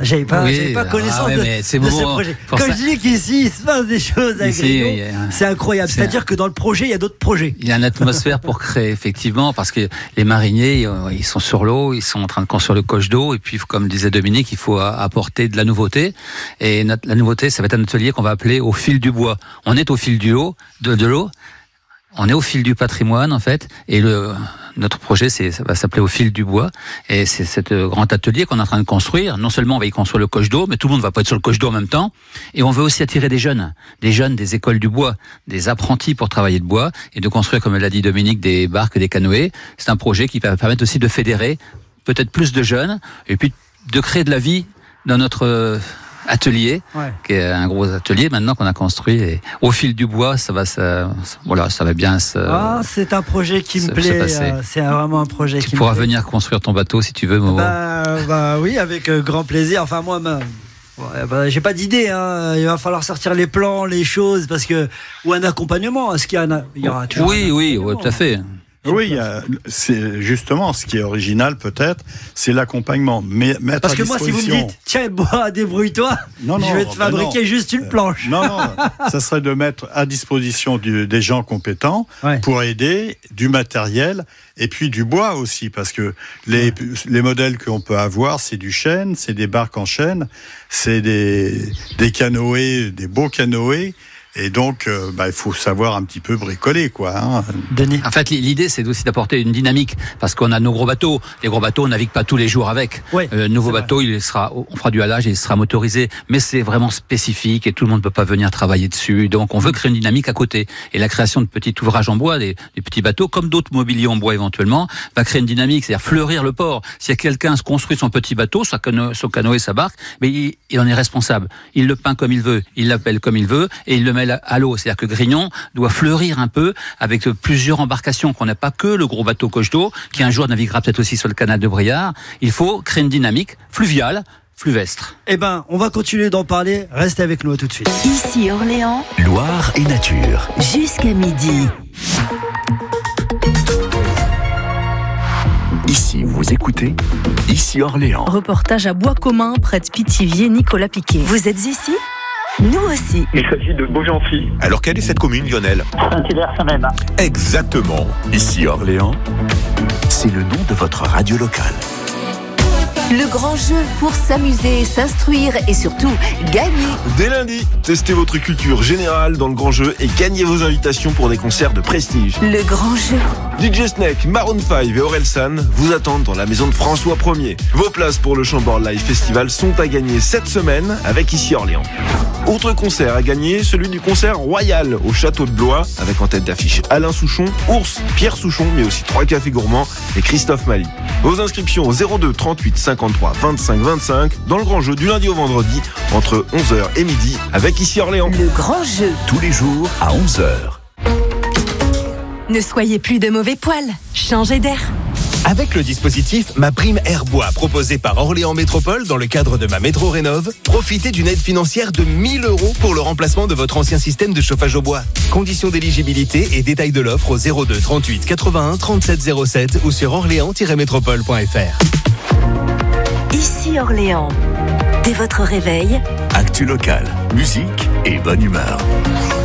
J'avais pas connaissance de ce projet. Quand je dis qu'ici, il se passe des choses à Grignon, c'est incroyable. C'est-à-dire que dans le projet, il y a d'autres projets. Il y a une atmosphère pour créer, effectivement, parce que les mariniers, ils sont sur l'eau, ils sont en train de construire le coche d'eau, et puis, comme disait Dominique, il faut apporter de la nouveauté. Et la nouveauté, ça va être un atelier qu'on va appeler au fil du bois. On est au fil de l'eau. On est au fil du patrimoine, en fait, et notre projet, ça va s'appeler au fil du bois, et c'est cet grand atelier qu'on est en train de construire. Non seulement on va y construire le coche d'eau, mais tout le monde va pas être sur le coche d'eau en même temps, et on veut aussi attirer des jeunes des écoles du bois, des apprentis pour travailler le bois, et de construire, comme l'a dit Dominique, des barques, des canoës. C'est un projet qui va permettre aussi de fédérer peut-être plus de jeunes, et puis de créer de la vie dans notre atelier, qui est un gros atelier maintenant qu'on a construit, et au fil du bois, ça va bien se. C'est un projet qui me plaît. C'est vraiment un projet qui me plaît. Tu pourras venir construire ton bateau si tu veux, Momo. Oui, avec grand plaisir. Enfin, moi, j'ai pas d'idée. Il va falloir sortir les plans, les choses, ou un accompagnement. Est-ce qu'il y aura toujours Oui, tout à fait. Oui, c'est justement ce qui est original peut-être, c'est l'accompagnement. Parce que moi, si vous me dites, tiens, débrouille-toi, je vais te fabriquer juste une planche. Non, ça serait de mettre à disposition des gens compétents pour aider, du matériel et puis du bois aussi, parce que les modèles qu'on peut avoir, c'est du chêne, c'est des barques en chêne, c'est des canoës, des beaux canoës. Et donc, il faut savoir un petit peu bricoler, quoi. Denis. En fait, l'idée, c'est aussi d'apporter une dynamique, parce qu'on a nos gros bateaux. Les gros bateaux, on navigue pas tous les jours avec. Nouveau bateau, on fera du halage et il sera motorisé, mais c'est vraiment spécifique et tout le monde peut pas venir travailler dessus. Donc, on veut créer une dynamique à côté. Et la création de petits ouvrages en bois, des petits bateaux, comme d'autres mobiliers en bois éventuellement, va créer une dynamique, c'est-à-dire fleurir le port. Si quelqu'un se construit son petit bateau, son canoë, sa barque, mais il en est responsable. Il le peint comme il veut, il l'appelle comme il veut, et il le met à l'eau. C'est-à-dire que Grignon doit fleurir un peu avec plusieurs embarcations, qu'on n'a pas que le gros bateau coche d'eau, qui un jour naviguera peut-être aussi sur le canal de Briard. Il faut créer une dynamique fluviale, fluvestre. On va continuer d'en parler. Restez avec nous tout de suite. Ici Orléans, Loire et nature. Jusqu'à midi. Ici, vous écoutez Ici Orléans. Reportage à Bois-Commun, près de Pithiviers, Nicolas Piquet. Vous êtes ici ? Nous aussi. Il s'agit de Beaugency. Alors quelle est cette commune, Lionel ? Saint-Hilaire-Saint-Même. Exactement. Ici Orléans, c'est le nom de votre radio locale. Le grand jeu pour s'amuser, s'instruire et surtout gagner. Dès lundi, testez votre culture générale dans le grand jeu et gagnez vos invitations pour des concerts de prestige. Le grand jeu. DJ Snake, Maroon 5 et Orelsan vous attendent dans la maison de François 1er. Vos places pour le Chambord Live Festival sont à gagner cette semaine avec Ici Orléans. Autre concert à gagner, celui du concert royal au Château de Blois, avec en tête d'affiche Alain Souchon, Ours, Pierre Souchon, mais aussi 3 cafés gourmands et Christophe Mali. Vos inscriptions au 02 38 53 25 25 dans le grand jeu du lundi au vendredi entre 11h et midi avec Ici Orléans. Le grand jeu. Tous les jours à 11h. Ne soyez plus de mauvais poils. Changez d'air. Avec le dispositif Ma Prime Air Bois proposé par Orléans Métropole dans le cadre de ma Métro Rénov', profitez d'une aide financière de 1 000 € pour le remplacement de votre ancien système de chauffage au bois. Conditions d'éligibilité et détails de l'offre au 02 38 81 37 07 ou sur orléans-métropole.fr. Ici Orléans. Dès votre réveil, Actu locale, musique et bonne humeur.